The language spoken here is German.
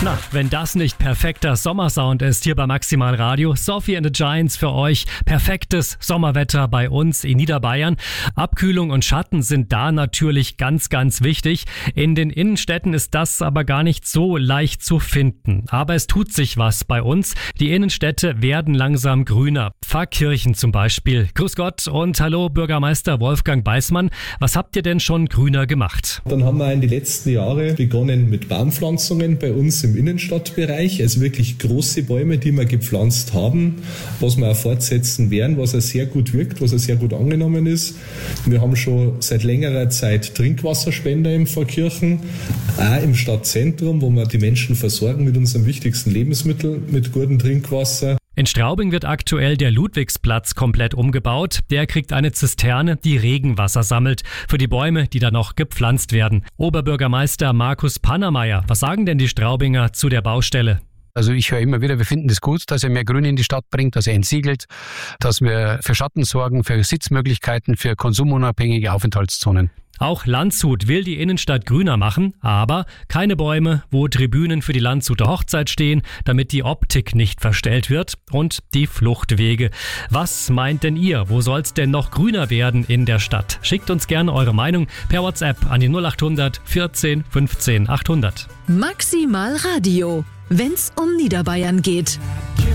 Na, wenn das nicht perfekter Sommersound ist hier bei Maximal Radio, Sophie and the Giants für euch. Perfektes Sommerwetter bei uns in Niederbayern. Abkühlung und Schatten sind da natürlich ganz, ganz wichtig. In den Innenstädten ist das aber gar nicht so leicht zu finden. Aber es tut sich was bei uns. Die Innenstädte werden langsam grüner. Pfarrkirchen zum Beispiel. Grüß Gott und hallo Bürgermeister Wolfgang Beismann. Was habt ihr denn schon grüner gemacht? Dann haben wir in den letzten Jahren begonnen mit Baumpflanzungen bei uns im Innenstadtbereich, also wirklich große Bäume, die wir gepflanzt haben, was wir auch fortsetzen werden, was auch sehr gut wirkt, was auch sehr gut angenommen ist. Wir haben schon seit längerer Zeit Trinkwasserspender in Pfarrkirchen, auch im Stadtzentrum, wo wir die Menschen versorgen mit unserem wichtigsten Lebensmittel, mit gutem Trinkwasser. In Straubing wird aktuell der Ludwigsplatz komplett umgebaut. Der kriegt eine Zisterne, die Regenwasser sammelt für die Bäume, die da noch gepflanzt werden. Oberbürgermeister Markus Pannermeier, was sagen denn die Straubinger zu der Baustelle? Also ich höre immer wieder, wir finden es gut, dass er mehr Grün in die Stadt bringt, dass er entsiegelt, dass wir für Schatten sorgen, für Sitzmöglichkeiten, für konsumunabhängige Aufenthaltszonen. Auch Landshut will die Innenstadt grüner machen, aber keine Bäume, wo Tribünen für die Landshuter Hochzeit stehen, damit die Optik nicht verstellt wird und die Fluchtwege. Was meint denn ihr? Wo soll's denn noch grüner werden in der Stadt? Schickt uns gerne eure Meinung per WhatsApp an die 0800 14 15 800. Maximal Radio, wenn's um Niederbayern geht.